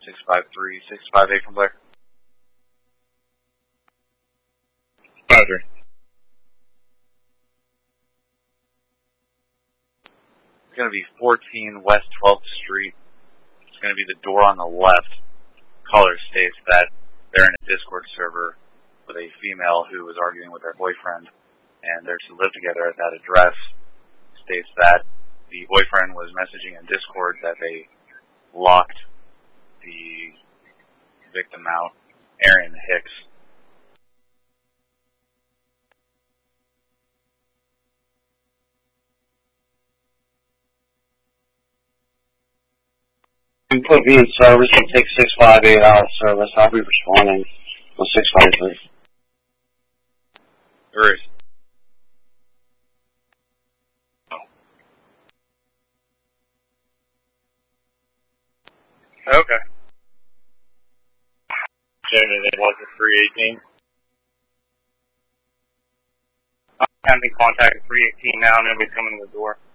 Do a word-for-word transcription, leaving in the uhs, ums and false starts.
six five three, six five eight from Blair. Roger. It's going to be fourteen West twelfth Street. It's going to be the door on the left. Caller states that they're in a Discord server with a female who was arguing with their boyfriend, and they're to live together at that address. States that the boyfriend was messaging in Discord that they locked the victim out, Aaron Hicks. You put me in service and take six five eight out of service. I'll be responding with six five three. There is. Okay. Jamie, they was at three eighteen. I'm having contact at three eighteen now, and nobody's coming to the door.